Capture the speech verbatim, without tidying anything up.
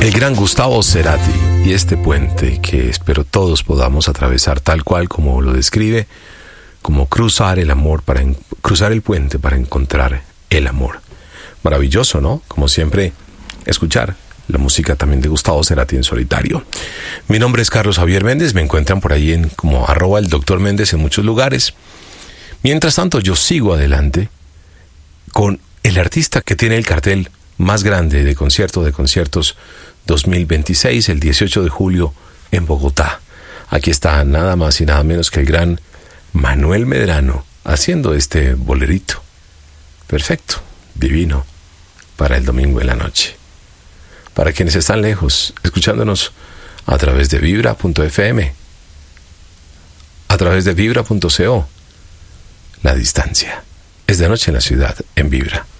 El gran Gustavo Cerati y este puente que espero todos podamos atravesar tal cual como lo describe, como cruzar el amor para en, cruzar el puente para encontrar el amor. Maravilloso, ¿no? Como siempre, escuchar la música también de Gustavo Cerati en solitario. Mi nombre es Carlos Javier Méndez, me encuentran por ahí en como arroba el doctor Méndez en muchos lugares. Mientras tanto, yo sigo adelante con el artista que tiene el cartel más grande de concierto de conciertos dos mil veintiséis, el dieciocho de julio en Bogotá. Aquí está nada más y nada menos que el gran Manuel Medrano haciendo este bolerito. Perfecto, divino, para el domingo en la noche. Para quienes están lejos, escuchándonos a través de vibra punto f m, a través de vibra punto co, la distancia es de noche en la ciudad en Vibra.